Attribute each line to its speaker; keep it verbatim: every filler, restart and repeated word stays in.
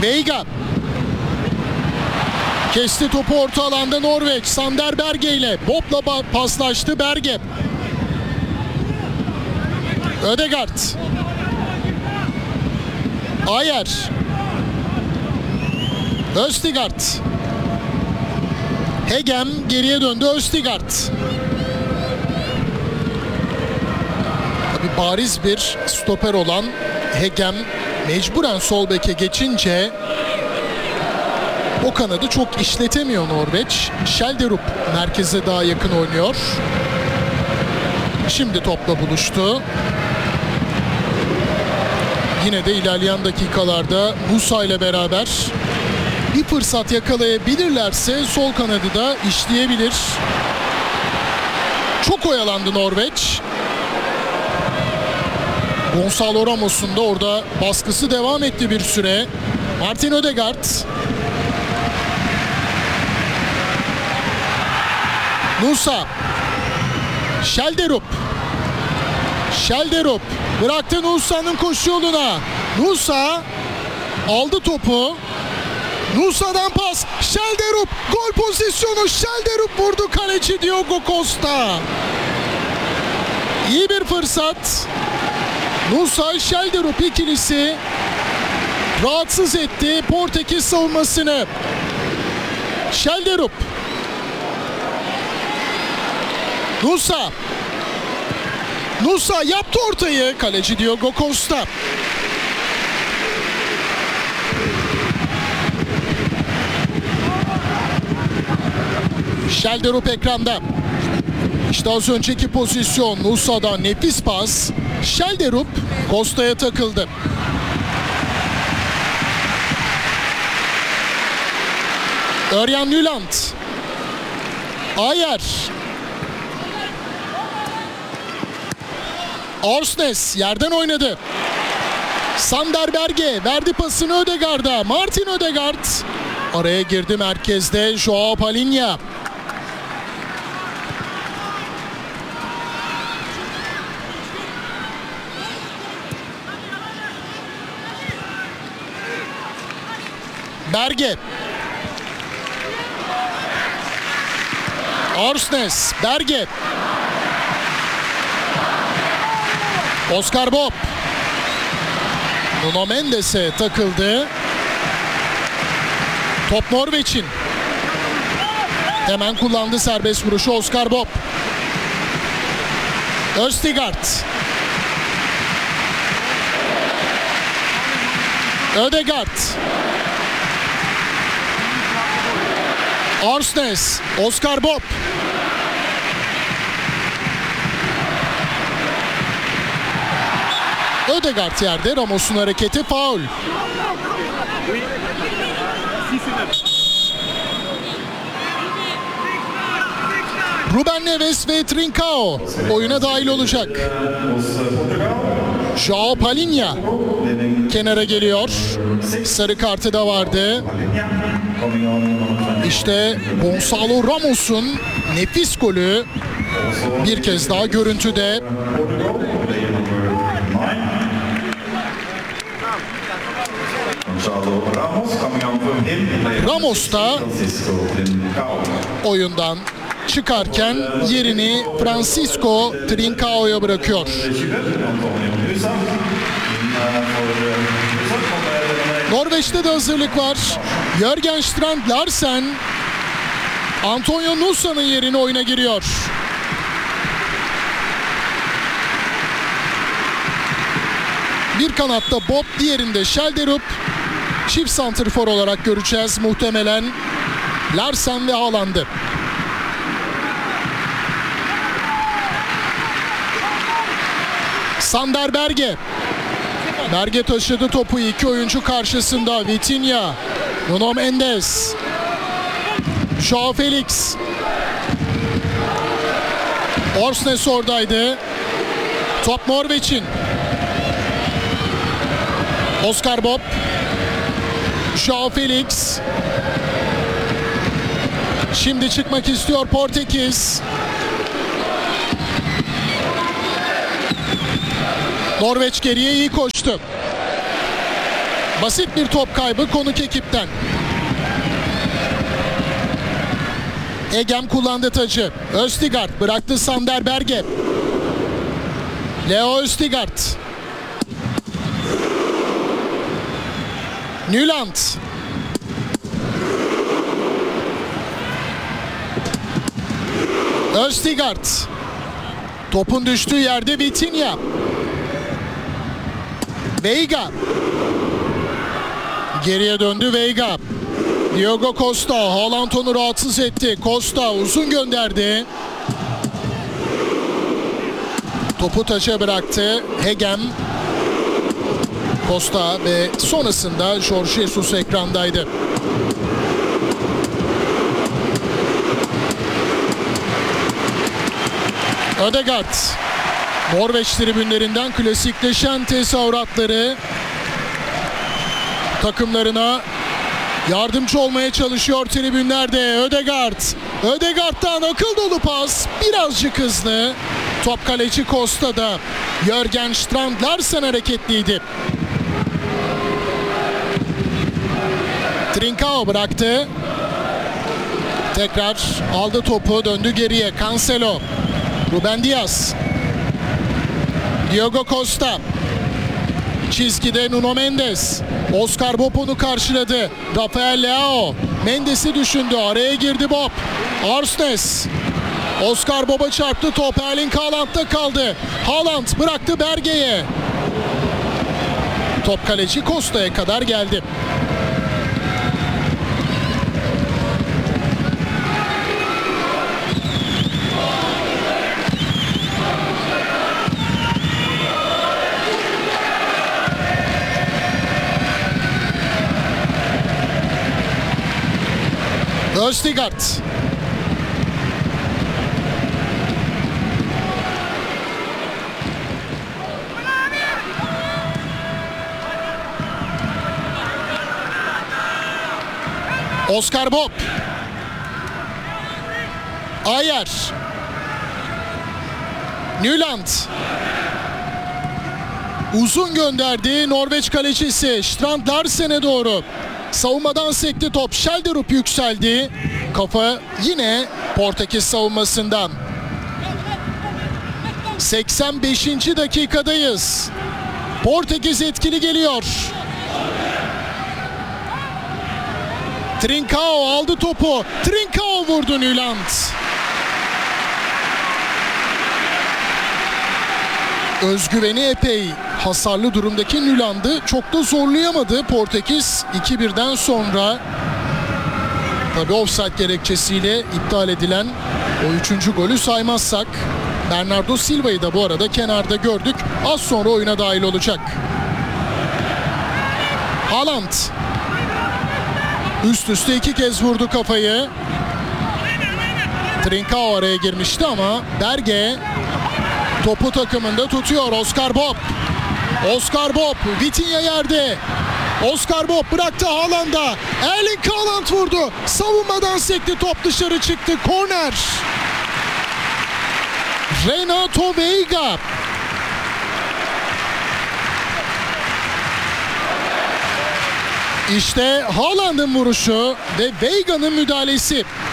Speaker 1: Veiga. Kesti topu orta alanda Norveç. Sander Berge ile Bob'la paslaştı Berge. Ødegaard. Ayer. Østigard. Hegem geriye döndü. Østigard. Tabii bariz bir stoper olan Hegem mecburen sol beke geçince o kanadı çok işletemiyor Norveç. Schjelderup merkeze daha yakın oynuyor. Şimdi topla buluştu. Yine de ilerleyen dakikalarda Musa ile beraber bir fırsat yakalayabilirlerse sol kanadı da işleyebilir. Çok oyalandı Norveç. Gonçalo Ramos'un da orada baskısı devam etti bir süre. Martin Ødegaard. Nusa. Schjelderup. Schjelderup bıraktı Nusa'nın koşu yoluna. Nusa aldı topu. Nusa'dan pas. Schjelderup gol pozisyonu. Schjelderup vurdu, kaleci Diogo Costa. İyi bir fırsat. Nusa Schjelderup ikilisi rahatsız etti Portekiz savunmasını. Schjelderup. Nusa. Nusa yaptı ortayı. Kaleci Diogo Costa. Schjelderup ekranda. İşte az önceki pozisyon. Nusa'dan nefis pas. Schjelderup Costa'ya takıldı. Örjan Nyland. Ayer. Orsnes yerden oynadı. Sander Berge verdi pasını Ødegaard'a. Martin Ødegaard araya girdi merkezde. Joao Palhinha. Berge. Orsnes. Berge. Oscar Bob. Nuno Mendes'e takıldı. Top Norveç'in. Hemen kullandı serbest vuruşu Oscar Bob. Østigard. Ødegaard. Orsnes. Oscar Bob. Ødegaard yerde. Ramos'un hareketi faul. Ruben Neves ve Trincao oyuna dahil olacak. Joao Palhinha kenara geliyor. Sarı kartı da vardı. İşte Gonçalo Ramos'un nefis golü bir kez daha görüntüde. Ramos da oyundan çıkarken yerini Francisco Trincao'ya bırakıyor. Norveç'te de hazırlık var. Jørgen Strand Larsen Antonio Nusa'nın yerine oyuna giriyor. Bir kanatta Bob, diğerinde Schjelderup. Çift santrfor olarak göreceğiz muhtemelen Larsen ve Haaland'ı. Sander Berge. Berge taşıdı topu iki oyuncu karşısında. Vitinha, Nuno Mendes, Joao Felix. Orsnes oradaydı. Top Norveç'in. Oscar Bob, Joao Felix. Şimdi çıkmak istiyor Portekiz. Norveç geriye iyi koştu. Basit bir top kaybı konuk ekipten. Egem kullandı tacı. Østigard bıraktı Sander Berge. Leo Østigard. Nyland. Østigard. Topun düştüğü yerde Vitinha. Veiga. Geriye döndü Veiga. Diogo Costa. Haaland onu rahatsız etti. Costa uzun gönderdi. Topu taça bıraktı. Hegem. Costa ve sonrasında Jorge Jesus ekrandaydı. Ødegaard. Norveç tribünlerinden klasikleşen tezahüratları takımlarına yardımcı olmaya çalışıyor tribünlerde. Ødegaard. Ødegaard'dan akıl dolu pas. Birazcık hızlı. Top kaleci Costa'da. Jörgen Strand Larsen hareketliydi. Trincao bıraktı. Tekrar aldı topu. Döndü geriye. Cancelo. Ruben Dias. Diogo Costa. Çizgide Nuno Mendes. Oscar Bob onu karşıladı. Rafael Leao. Mendes'i düşündü. Araya girdi Bob. Arsnes. Oscar Bob'a çarptı top. Erling Haaland'da kaldı. Haaland bıraktı Berge'ye. Top kaleci Costa'ya kadar geldi. Østigard. Oscar Bob. Ayer. Nyland. Uzun gönderdi Norveç kalecisi Strand Larsen'e doğru. Savunmadan sekti top. Schelderup yükseldi. Kafa yine Portekiz savunmasından. seksen beşinci dakikadayız. Portekiz etkili geliyor. Trincao aldı topu. Trincao vurdu Nyland. Özgüveni epey hasarlı durumdaki Nyland'ı çok da zorlayamadı Portekiz. iki birden sonra tabii offside gerekçesiyle iptal edilen o üçüncü golü saymazsak Bernardo Silva'yı da bu arada kenarda gördük. Az sonra oyuna dahil olacak. Haaland üst üste iki kez vurdu kafayı. Trincao araya girmişti ama Berge topu takımında tutuyor. Oscar Bob. Oscar Bob. Vitinha yerde. Oscar Bob bıraktı Haaland'a. Erling Haaland vurdu. Savunmadan sekti. Top dışarı çıktı. Korner. Renato Veiga. İşte Haaland'ın vuruşu ve Veiga'nın müdahalesi.